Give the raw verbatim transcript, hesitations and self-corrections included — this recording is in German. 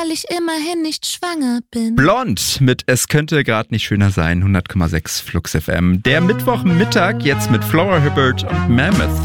weil ich immerhin nicht schwanger bin. Blond mit Es könnte gerade nicht schöner sein, hundert Komma sechs Flux F M. Der Mittwochmittag jetzt mit Flora Hibbert und Mammoth.